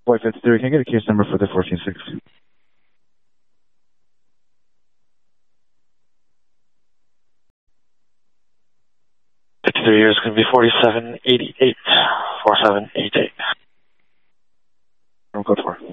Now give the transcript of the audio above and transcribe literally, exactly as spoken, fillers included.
Boy fifty-three, can I get a case number for the fourteen six? fifty-three years going to be forty-seven eighty-eight, forty-seven eighty-eight. Room code four.